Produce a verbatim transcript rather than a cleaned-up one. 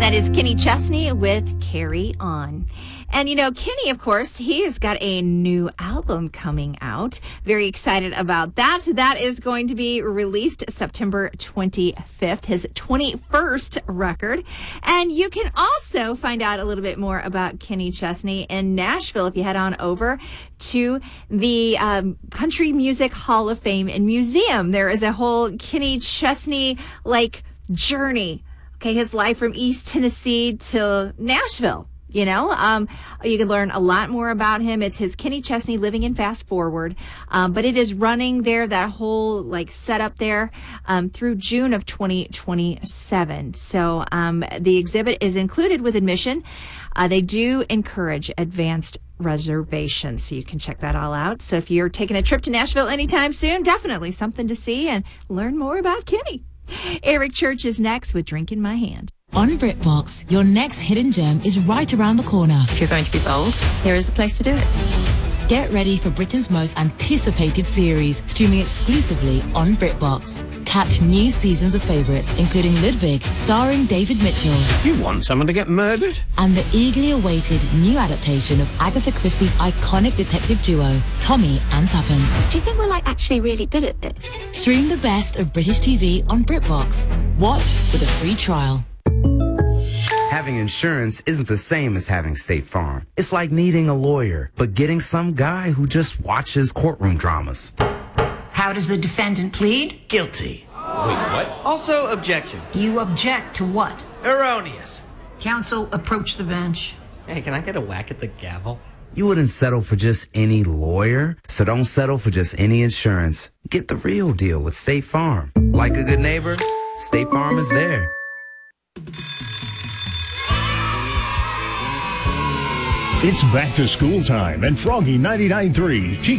That is Kenny Chesney with Carry On. And, you know, Kenny, of course, he has got a new album coming out. Very excited about that. That is going to be released September twenty-fifth, his twenty-first record. And you can also find out a little bit more about Kenny Chesney in Nashville if you head on over to the um, Country Music Hall of Fame and Museum. There is a whole Kenny Chesney, like, journey. Okay, his life from East Tennessee to Nashville. You know, um, you can learn a lot more about him. It's his Kenny Chesney Living in Fast Forward. Um, but it is running there, that whole like setup there, um, through June of twenty twenty-seven. So, um, the exhibit is included with admission. Uh, they do encourage advanced reservations, so you can check that all out. So if you're taking a trip to Nashville anytime soon, definitely something to see and learn more about Kenny. Eric Church is next with Drink in My Hand. On BritBox, your next hidden gem is right around the corner. If you're going to be bold, here is the place to do it. Get ready for Britain's most anticipated series, streaming exclusively on BritBox. Catch new seasons of favourites, including Ludwig, starring David Mitchell. You want someone to get murdered? And the eagerly awaited new adaptation of Agatha Christie's iconic detective duo, Tommy and Tuppence. Do you think we're like actually really good at this? Stream the best of British T V on BritBox. Watch with a free trial. Having insurance isn't the same as having State Farm. It's like needing a lawyer, but getting some guy who just watches courtroom dramas. How does the defendant plead? Guilty. Wait, what? Also, objection. You object to what? Erroneous. Counsel, approach the bench. Hey, can I get a whack at the gavel? You wouldn't settle for just any lawyer, so don't settle for just any insurance. Get the real deal with State Farm. Like a good neighbor, State Farm is there. It's back to school time, and Froggy ninety-nine point three